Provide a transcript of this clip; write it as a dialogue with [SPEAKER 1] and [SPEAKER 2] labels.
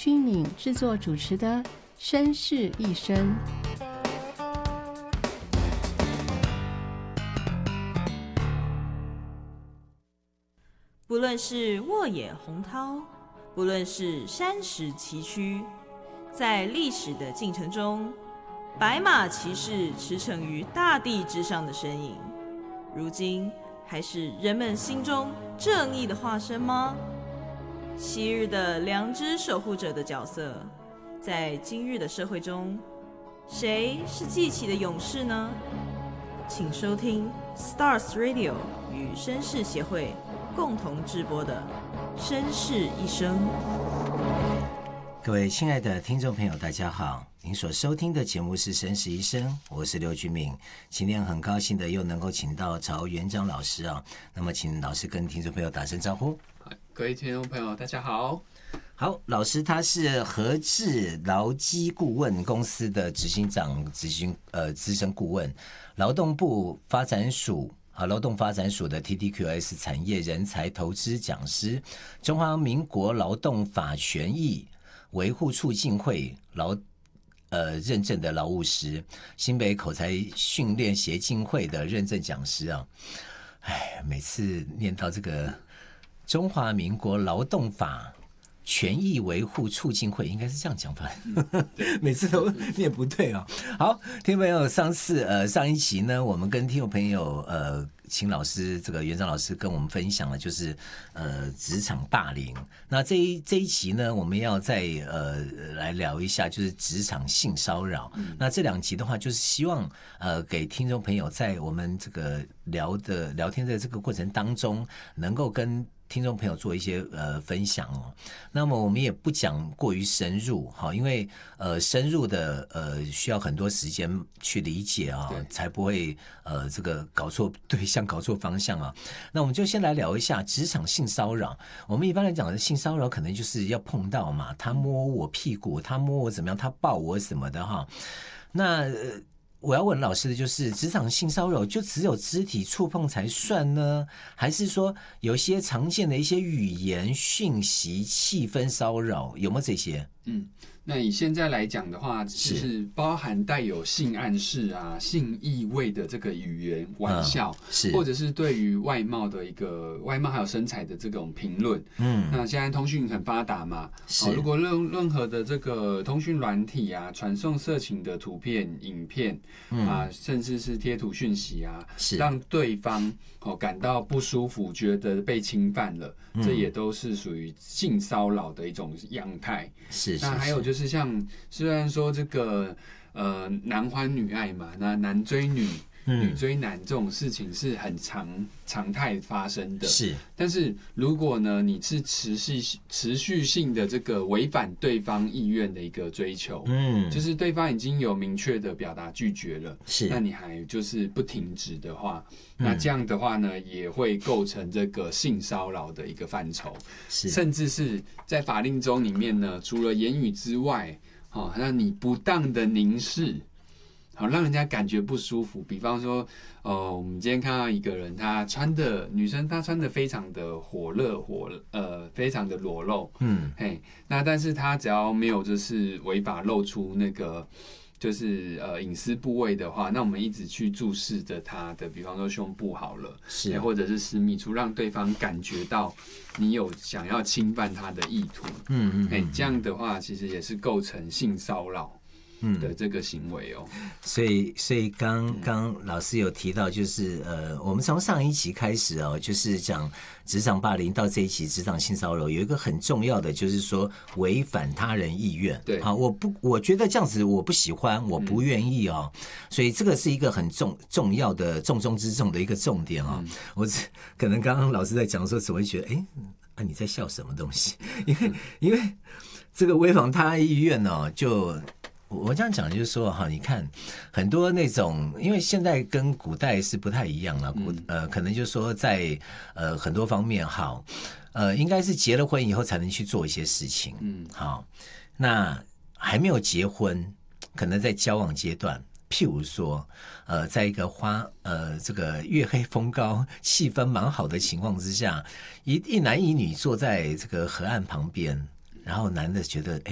[SPEAKER 1] 君敏制作主持的《绅士一生》。
[SPEAKER 2] 不论是沃野洪涛，不论是山石崎岖，在历史的进程中，白马骑士驰骋于大地之上的身影，如今还是人们心中正义的化身吗？昔日的良知守护者的角色，在今日的社会中，谁是记起的勇士呢？请收听 Stars Radio 与绅士协会共同制播的《绅士一生》。
[SPEAKER 3] 各位亲爱的听众朋友大家好，您所收听的节目是《绅士一生》，我是刘君敏。今天很高兴的又能够请到曹元章老师啊，那么请老师跟听众朋友打声招呼。
[SPEAKER 4] 各位听众朋友大家好。
[SPEAKER 3] 好，老师他是和智劳基顾问公司的执行长、资深顾问，劳动部发展署劳动发展署的 TTQS 产业人才投资讲师，中华民国劳动法权益维护促进会认证的劳务师，新北口才训练协进会的认证讲师啊。每次念到这个中华民国劳动法权益维护促进会，应该是这样讲法，每次都念不对啊。好，听众朋友，上一期呢，我们跟听众朋友请老师这个元章老师跟我们分享了，就是职场霸凌。那这一期呢，我们要再来聊一下，就是职场性骚扰。那这两集的话，就是希望给听众朋友在我们这个聊天的这个过程当中，能够跟听众朋友做一些分享哦。那么我们也不讲过于深入哈，因为深入的需要很多时间去理解啊，才不会这个搞错对象、搞错方向啊。那我们就先来聊一下职场性骚扰。我们一般来讲的性骚扰，可能就是要碰到嘛，他摸我屁股，他摸我怎么样，他抱我什么的哈。那我要问老师的就是，职场性骚扰就只有肢体触碰才算呢，还是说有些常见的一些语言、讯息、气氛骚扰，有没有这些？
[SPEAKER 4] 那以现在来讲的话，就是包含带有性暗示啊、性意味的这个语言、玩笑，或者是对于外貌的一个外貌还有身材的这种评论。那现在通讯很发达嘛，如果任何的这个通讯软体啊，传送色情的图片、影片啊，甚至是贴图讯息啊，让对方感到不舒服，觉得被侵犯了，这也都是属于性骚扰的一种样态。那还有就是像，虽然说这个男欢女爱嘛，那男追女、女追男这种事情是很常态发生的。但是如果呢，你是持续性的这个违反对方意愿的一个追求，就是对方已经有明确的表达拒绝了，那你还就是不停止的话，那这样的话呢，也会构成这个性骚扰的一个范畴，甚至是在法令中里面呢，除了言语之外，那你不当的凝视。好，让人家感觉不舒服。比方说，我们今天看到一个人，女生她穿的非常的火热，非常的裸露，那但是她只要没有就是违法露出那个就是隐私部位的话，那我们一直去注视着她的，比方说胸部好了，或者是私密处，让对方感觉到你有想要侵犯她的意图，这样的话其实也是构成性骚扰的这个行为哦。
[SPEAKER 3] 所以刚老师有提到，就是我们从上一集开始哦，就是讲职场霸凌到这一期职场性骚扰，有一个很重要的就是说违反他人意愿。
[SPEAKER 4] 对，
[SPEAKER 3] 好，我觉得这样子我不喜欢，我不愿意哦，所以这个是一个很重要的重中之重的一个重点哦。我可能刚刚老师在讲的时候，怎么会觉得你在笑什么东西？因为这个违反他人意愿哦，就。我这样讲就是说哈，你看很多那种，因为现在跟古代是不太一样了，可能就是说在很多方面好，应该是结了婚以后才能去做一些事情，好，那还没有结婚，可能在交往阶段，譬如说在一个这个月黑风高、气氛蛮好的情况之下，一男一女坐在这个河岸旁边。然后男的觉得